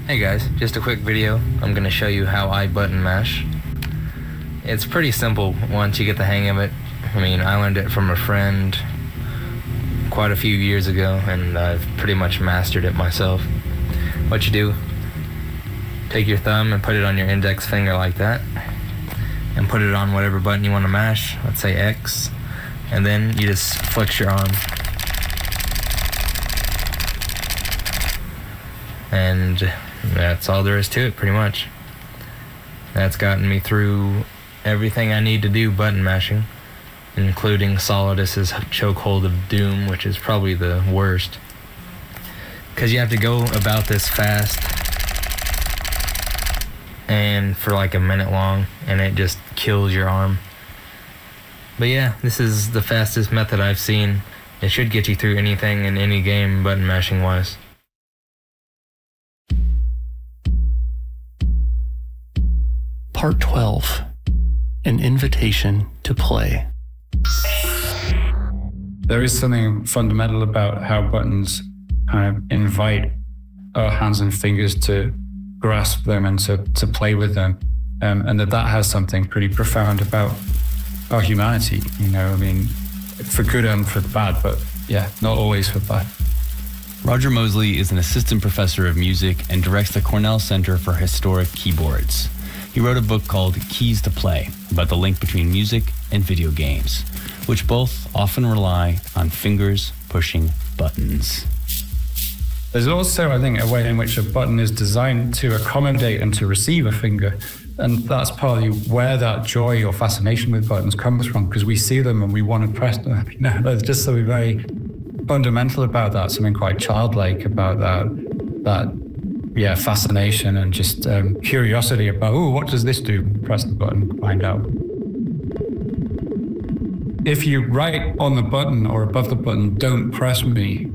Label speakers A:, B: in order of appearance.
A: Hey guys, just a quick video. I'm going to show you how I button mash. It's pretty simple once you get the hang of it. I mean, I learned it from a friend quite a few years ago, and I've pretty much mastered it myself. What you do, take your thumb and put it on your index finger like that, and put it on whatever button you want to mash, let's say X, and then you just flex your arm. And that's all there is to it, pretty much. That's gotten me through everything I need to do button mashing, including Solidus's Chokehold of Doom, which is probably the worst. Because you have to go about this fast and for like a minute long, and it just kills your arm. But yeah, this is the fastest method I've seen. It should get you through anything in any game button mashing wise.
B: Part 12, an invitation to play.
C: There is something fundamental about how buttons kind of invite our hands and fingers to grasp them and to play with them. And that has something pretty profound about our humanity, you know, I mean, for good and for bad, but yeah, not always for bad.
D: Roger Mosley is an assistant professor of music and directs the Cornell Center for Historic Keyboards. He wrote a book called Keys to Play about the link between music and video games, which both often rely on fingers pushing buttons.
C: There's also, I think, a way in which a button is designed to accommodate and to receive a finger. And that's partly where that joy or fascination with buttons comes from, because we see them and we want to press them. You know, there's just something very fundamental about that, something quite childlike about that fascination and just curiosity about, oh, what does this do? Press the button, find out. If you write on the button or above the button, "Don't press me,"